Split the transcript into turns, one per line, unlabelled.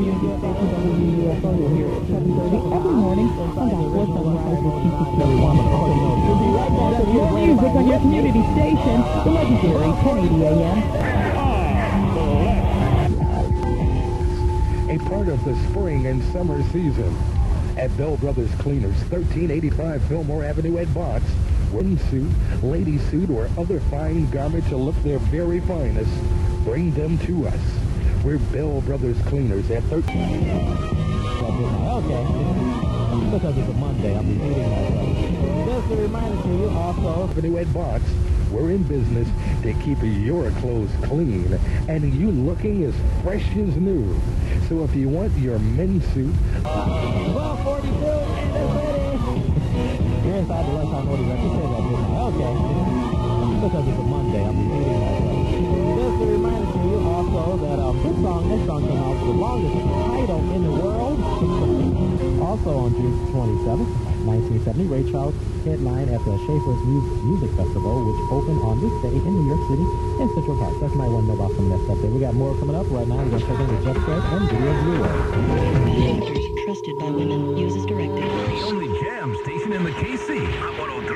community station WUFO. We're here at 7:30 every morning on Gospel Sunrise with Keith Snowy. We'll be right back with more music on your community station, the legendary 1080 AM.
A part of the spring and summer season at Bell Brothers Cleaners, 1385 Fillmore Avenue at Box. Women's suit, lady suit, or other fine garment to look their very finest, bring them to us. We're Bell Brothers Cleaners at 13.
Okay. Because it's a Monday, I'll be eating myself. Just a reminder to you also.
Avenue at Box. We're in business to keep your clothes clean and you looking as fresh as new. So if you want your men's suit...
12:42 and it's ready. You're inside the lunchtime order. I just said that, didn't I? Okay. Because it's a Monday, I'll be eating myself. Just a reminder to you also that this song came out with the longest title in the world. Also on June 27th, 1970, Ray Charles headlined at the Schaefer's Music Festival, which opened on this day in New York City in Central Park. That's my one know about some of that stuff there. We got more coming up right now. We're going to check in with Jeff Fred and Video Viewer.
Filters trusted by women. Use as directed.
The only jam station in the KC.